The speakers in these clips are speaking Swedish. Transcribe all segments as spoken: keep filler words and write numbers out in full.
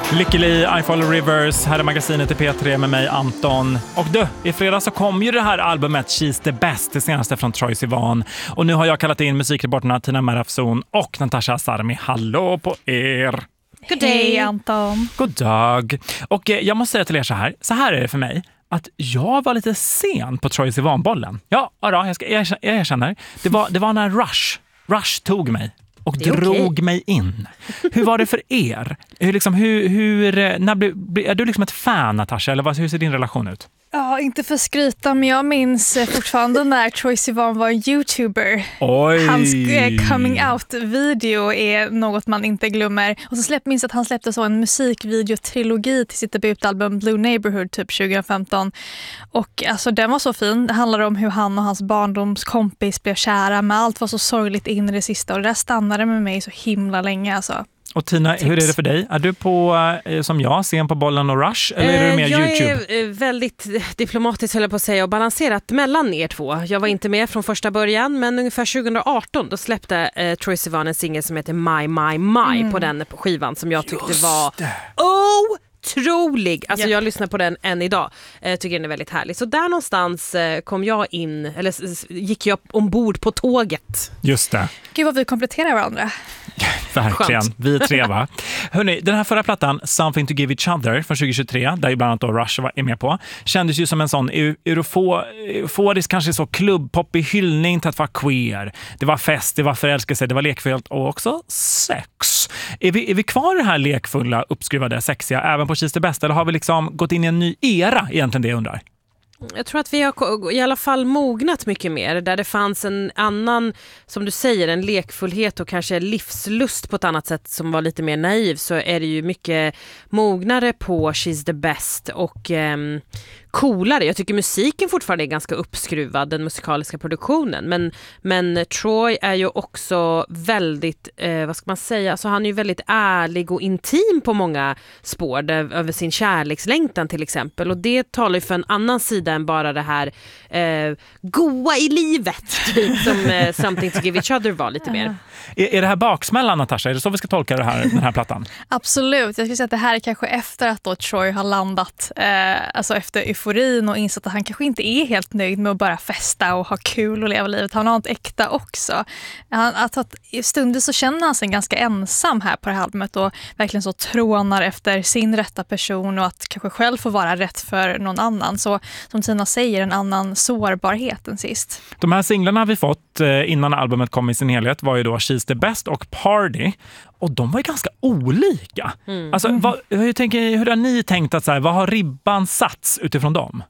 Lycklig, I Follow Rivers, här är magasinet i P tre med mig Anton. Och du, i fredag så kom ju det här albumet She's the Best, det senaste från Troye Sivan. Och nu har jag kallat in musikreporterna Tina Merafzon och Natasha Asarmi. Hallå på er! God day Anton. God dag. Och eh, jag måste säga till er så här, så här är det för mig. Att jag var lite sen på Troye Sivan-bollen. Ja, ja jag, ska, jag, jag erkänner. Det var, det var när Rush, Rush tog mig. Och drog okay. mig in. Hur var det för er? Hur, liksom, hur, hur, när bli, är du liksom ett fan, Natasha? Eller vad, hur ser din relation ut? Ja, inte för skryta, men jag minns fortfarande när Troye Sivan var en YouTuber. Oj. Hans coming out-video är något man inte glömmer. Och så släpp, minns att han släppte så en musikvideo-trilogi till sitt debutalbum Blue Neighborhood typ tjugo femton. Och alltså den var så fin. Det handlar om hur han och hans barndomskompis blev kära, men allt var så sorgligt in i det sista. Och det där stannade med mig så himla länge alltså. Och Tina, Tips. Hur är det för dig? Är du på, eh, som jag, sen på bollen och Rush? Eller är du mer jag YouTube? Jag är väldigt diplomatiskt, höll jag på att säga, och balanserat mellan er två. Jag var inte med från första början, men ungefär tjugo arton då släppte eh, Troye Sivan en singel som heter My My My mm. på den skivan som jag tyckte Just var otrolig. Alltså yep. jag lyssnar på den än idag. Jag eh, tycker den är väldigt härlig. Så där någonstans eh, kom jag in, eller s- gick jag ombord på tåget. Just det. Gud vad vi kompletterar varandra. Verkligen, Skönt. vi tre va. Hörrni, den här förra plattan Something to Give Each Other från tjugo tjugotre, där ju bland annat då Rush var med på, kändes ju som en sån eurofo- euforisk, kanske så klubbpoppig hyllning till att vara queer. Det var fest, det var förälskelse, det var lekfullt och också sex. Är vi, är vi kvar i det här lekfulla, uppskruvade, sexiga även på She's the Best, eller har vi liksom gått in i en ny era, egentligen det jag undrar? Jag tror att vi har i alla fall mognat mycket mer, där det fanns en annan, som du säger, en lekfullhet och kanske livslust på ett annat sätt som var lite mer naiv, så är det ju mycket mognare på She's the Best och ehm, coolare. Jag tycker musiken fortfarande är ganska uppskruvad, den musikaliska produktionen, men, men Troy är ju också väldigt, eh, vad ska man säga, alltså han är ju väldigt ärlig och intim på många spår, där, över sin kärlekslängtan till exempel, och det talar ju för en annan sida än bara det här eh, goa i livet typ, som eh, Something to Give Each Other var lite mer. Är, är det här baksmällan, Natasha? Är det så vi ska tolka det här, den här plattan? Absolut. Jag skulle säga att det här är kanske efter att då Troy har landat, eh, alltså efter euforin och insett att han kanske inte är helt nöjd med att bara festa och ha kul och leva livet. Han har ett äkta också. Han, att, att, I stunder så känner han sig ganska ensam här på det här albumet och verkligen så trånar efter sin rätta person och att kanske själv få vara rätt för någon annan. Så som Tina säger, en annan sårbarhet än sist. De här singlarna vi fått eh, innan albumet kom i sin helhet var ju då She's the Best och Party. Och de var ju ganska olika. Mm. Alltså, vad, hur, tänker, hur har ni tänkt att så här, vad har ribban satts utifrån dem?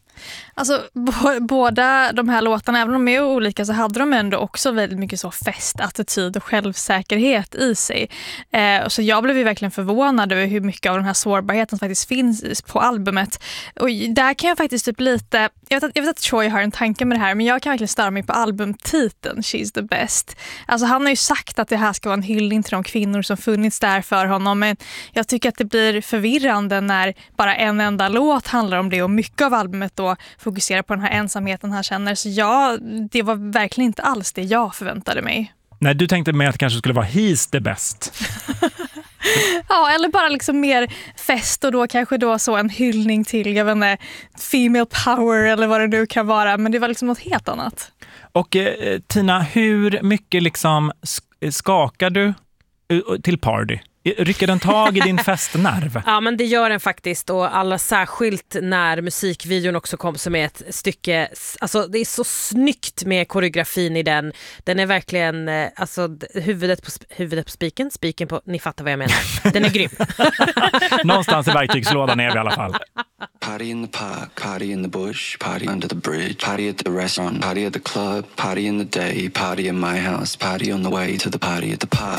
Alltså b- båda de här låtarna, även om de är olika, så hade de ändå också väldigt mycket så festattityd och självsäkerhet i sig. Eh, så jag blev ju verkligen förvånad över hur mycket av den här sårbarheten som faktiskt finns på albumet. Och där kan jag faktiskt typ lite, jag vet att, jag vet att Troy har en tanke med det här, men jag kan verkligen störa mig på albumtiteln She's the Best. Alltså han har ju sagt att det här ska vara en hyllning till de kvinnor som funnits där för honom, men jag tycker att det blir förvirrande när bara en enda låt handlar om det och mycket av albumet då fokuserar på den här ensamheten han känner. Så ja, det var verkligen inte alls det jag förväntade mig. Nej, du tänkte med att det kanske skulle vara He's the Best. Ja, eller bara liksom mer fest och då kanske då så en hyllning till, jag vet inte, female power eller vad det nu kan vara. Men det var liksom något helt annat. Och eh, Tina, hur mycket liksom skakar du till Party? Rycker den tag i din festnerv? Ja, men det gör den faktiskt, och alla särskilt när musikvideon också kom som är ett stycke, alltså det är så snyggt med koreografin i den. Den är verkligen, alltså huvudet på, huvudet på spiken, spiken på, ni fattar vad jag menar. Den är grym. Någonstans i verktygslådan är vi i alla fall. Party in the park, party in the bush, party under the bridge, party at the restaurant, party at the club, party in the day, party in my house, party on the way to the party at the park.